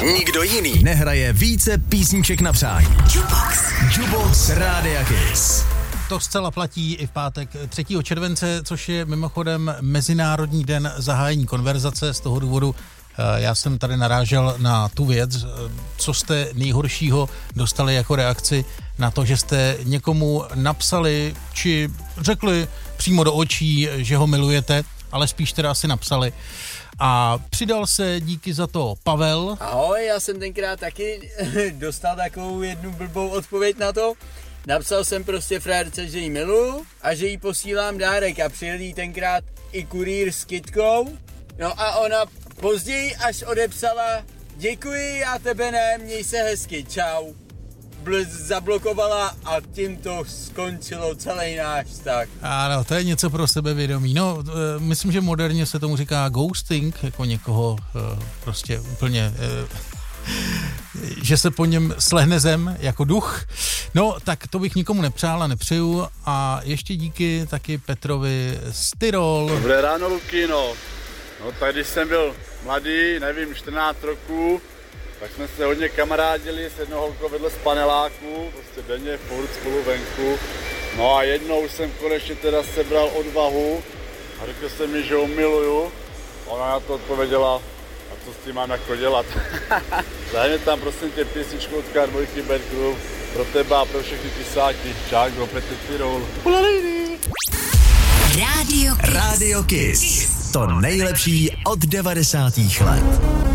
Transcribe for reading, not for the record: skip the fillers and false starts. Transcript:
Nikdo jiný nehraje více písniček na přání. Jukebox Rádia Kiss. To zcela platí i v pátek 3. července, což je mimochodem Mezinárodní den zahájení konverzace. Z toho důvodu já jsem tady narážel na tu věc, co jste nejhoršího dostali jako reakci na to, že jste někomu napsali, či řekli přímo do očí, že ho milujete, ale spíš teda asi napsali. A přidal se díky za to Pavel. Ahoj, já jsem tenkrát taky dostal takovou jednu blbou odpověď na to. Napsal jsem prostě frérce, že jí miluju a že jí posílám dárek a přijel jí tenkrát i kurýr s kytkou. No a ona později až odepsala: děkuji, já tebe ne, měj se hezky, čau. Zablokovala a tím to skončilo celý náš vztah. Ano, to je něco pro sebevědomí. No, myslím, že moderně se tomu říká ghosting, jako někoho prostě úplně, že se po něm slehne zem jako duch. No, tak to bych nikomu nepřál a nepřeju. A ještě díky taky Petrovi z Tyrol. Dobré ráno, Luky, no tak když jsem byl mladý, nevím, 14 roků, tak jsme se hodně kamarádili s jednou holkou vedle z paneláku, prostě denně furt spolu venku. No a jednou jsem konečně teda sebral odvahu a řekl jsem mi, že ho miluju. Ona na to odpověděla: a co s tím mám jako dělat? Zajmě tam prosím tě písničku od K2 Bad Club pro tebe a pro všechny pisáky. Čáko, Petr Tyrol. Radio Kiss. To nejlepší od 90. let.